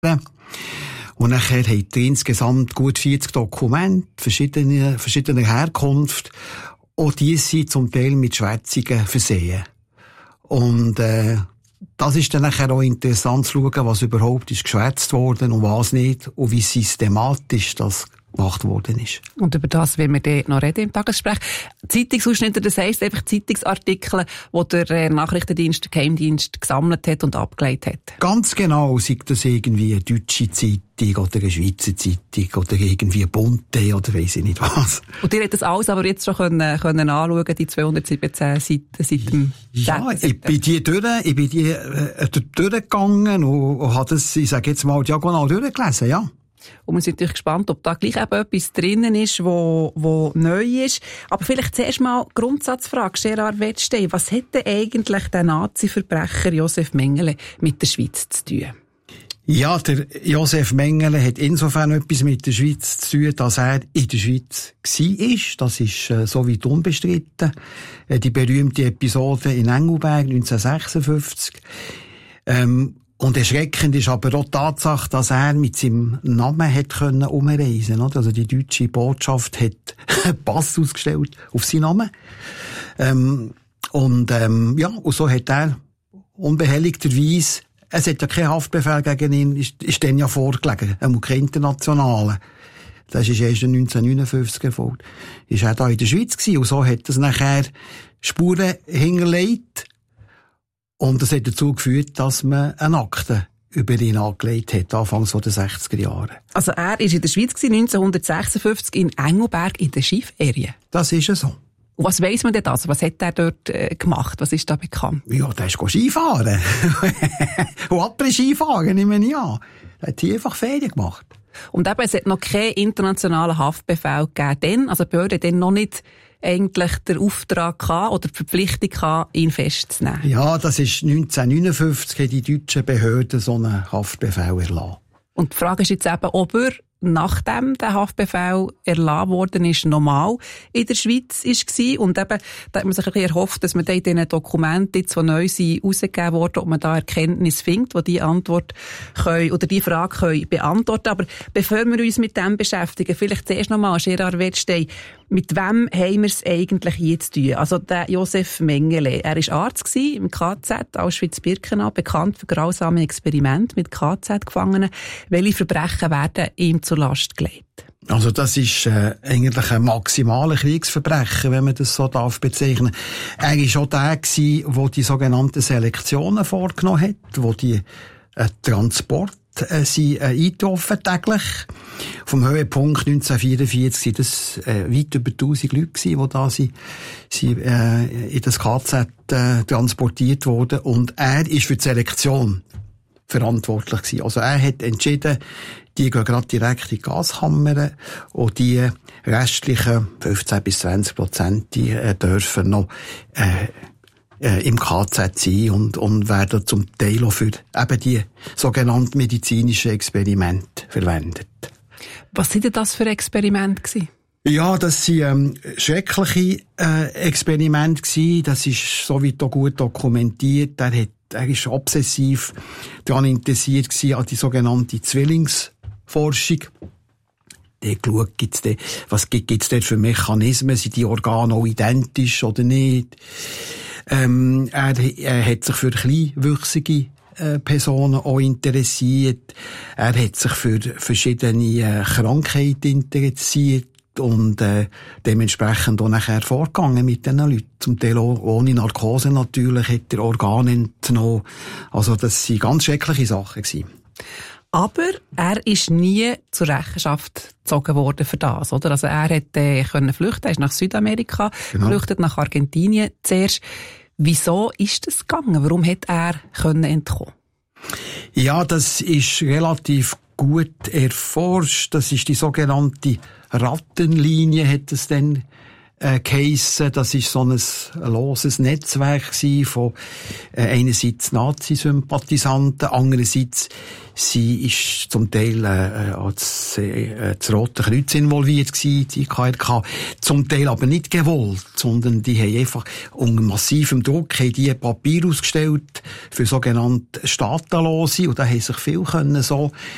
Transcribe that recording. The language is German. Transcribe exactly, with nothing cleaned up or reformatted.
Und nachher haben die insgesamt gut vierzig Dokumente, verschiedene, verschiedener Herkunft. Und die sind zum Teil mit Schwätzungen versehen. Und, äh, das ist dann nachher auch interessant zu schauen, was überhaupt ist geschwätzt worden und was nicht und wie systematisch das gemacht worden ist. Und über das werden wir dann noch reden im Tagesgespräch. Zeitungsausschnitte, das heisst einfach Zeitungsartikel, die der Nachrichtendienst, der Geheimdienst gesammelt hat und abgelegt hat. Ganz genau, sei das irgendwie eine deutsche Zeitung oder eine Schweizer Zeitung oder irgendwie Bunte oder weiss ich nicht was. Und ihr habt das alles aber jetzt schon können, können anschauen, die zweihundertsiebzehn Seiten seit dem Ja, ich bin die durch, ich bin die äh, durchgegangen und, und habe das, ich sage jetzt mal, diagonal durchgelesen, ja. Und wir sind natürlich gespannt, ob da gleich eben etwas drinnen ist, wo, wo neu ist. Aber vielleicht zuerst mal Grundsatzfrage, Gerard Wettstein. Was hat denn eigentlich der Nazi-Verbrecher Josef Mengele mit der Schweiz zu tun? Ja, der Josef Mengele hat insofern etwas mit der Schweiz zu tun, dass er in der Schweiz war. Das ist äh, so weit unbestritten. Äh, die berühmte Episode in Engelberg neunzehnhundertsechsundfünfzig. Ähm, Und erschreckend ist aber auch die Tatsache, dass er mit seinem Namen hat können umreisen konnte. Also die deutsche Botschaft hat einen Pass ausgestellt auf seinen Namen. Ähm, und ähm, ja, und so hat er unbehelligterweise, es hat ja keinen Haftbefehl gegen ihn, ist, ist dann ja vorgelegen, einmal kein internationalen. Das ist erst neunzehnhundertneunundfünfzig erfolgt. Ist er da in der Schweiz gewesen und so hat es nachher Spuren hinterlegt. Und das hat dazu geführt, dass man eine Akte über ihn angelegt hat, Anfangs der sechziger Jahre. Also er war in der Schweiz neunzehnhundertsechsundfünfzig in Engelberg in der Skiferien. Das ist ja so. Und was weiss man denn also? Was hat er dort äh, gemacht? Was ist da bekannt? Ja, der ist Skifahren. Und Après-Skifahren, nehme ich an. Er hat hier einfach Ferien gemacht. Und eben, es hat noch keinen internationalen Haftbefehl gegeben. Also die Behörde hat dann noch nicht eigentlich den Auftrag gehabt oder die Verpflichtung gehabt, ihn festzunehmen. Ja, das ist neunzehnhundertneunundfünfzig, haben die deutschen Behörden so einen Haftbefehl erlassen. Und die Frage ist jetzt eben, ob er, nachdem der Haftbefehl erlassen worden ist, normal in der Schweiz war. Und eben, da hat man sich ein bisschen erhofft, dass man in diesen Dokumenten, jetzt, die neu sind, rausgegeben worden, ob man da Erkenntnis findet, die die Antwort können, oder die Frage können beantworten. Aber bevor wir uns mit dem beschäftigen, vielleicht zuerst nochmal, Gerard Wettstein, mit wem haben wir es eigentlich hier zu tun? Also der Josef Mengele, er war Arzt gewesen, im K Z, Auschwitz-Birkenau, bekannt für grausame Experimente mit K Z-Gefangenen. Welche Verbrechen werden ihm zur Last gelegt? Also das ist äh, eigentlich ein maximaler Kriegsverbrechen, wenn man das so darf bezeichnen. Er war auch der gewesen, der die sogenannten Selektionen vorgenommen hat, wo die äh, Transport äh, sie äh, eingetroffen täglich. Vom Höhepunkt neunzehnhundertvierundvierzig waren das äh, weit über tausend Leute gewesen, die da sie, sie, äh, in das K Z äh, transportiert wurden. Und er ist für die Selektion verantwortlich gewesen. Also er hat entschieden, die gehen gerade direkt in die Gaskammer und die restlichen fünfzehn bis zwanzig Prozent, die äh, dürfen noch äh, äh, im K Z sein und, und werden zum Teil auch für eben die sogenannten medizinischen Experimente verwendet. Was sind denn das für Experimente gewesen? Ja, das waren ähm, schreckliche äh, Experimente gewesen. Das ist soweit auch gut dokumentiert. Er hat, er ist obsessiv daran interessiert gewesen, an die sogenannte Zwillingsforschung. Der geschaut, gibt's da, was gibt es dort für Mechanismen? Sind die Organe auch identisch oder nicht? Ähm, er, er hat sich für kleinwüchsige äh, Personen auch interessiert. Er hat sich für verschiedene äh, Krankheiten interessiert und äh, dementsprechend auch nachher vorgegangen mit diesen Leuten. Zum Teil auch ohne Narkose natürlich, hat er Organe entnommen. Also das waren ganz schreckliche Sachen gewesen. Aber er ist nie zur Rechenschaft gezogen worden für das, oder? Also er hat äh, können flüchten, er ist nach Südamerika genau. geflüchtet, nach Argentinien zuerst. Wieso ist das gegangen? Warum hat er können entkommen? Ja, das ist relativ gut erforscht. Das ist die sogenannte Rattenlinie, hat es dann äh, geheissen. Das ist so ein loses Netzwerk von äh, einerseits Nazi-Sympathisanten, andererseits sie ist zum Teil äh, als äh, das Rote Kreuz involviert gewesen, die K R K, zum Teil aber nicht gewollt, sondern die haben einfach unter massivem Druck haben die Papier ausgestellt für sogenannte Staatenlose und da haben sich viele können so